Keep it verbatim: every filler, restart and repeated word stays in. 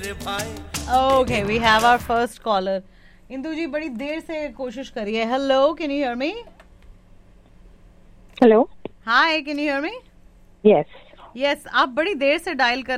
मेरे भाई। Okay, we have our first caller. Indu जी बड़ी देर से कोशिश करिए। Hello, can you hear me? Hello, hi, can you hear me? Yes yes, आप बड़ी देर से डायल कर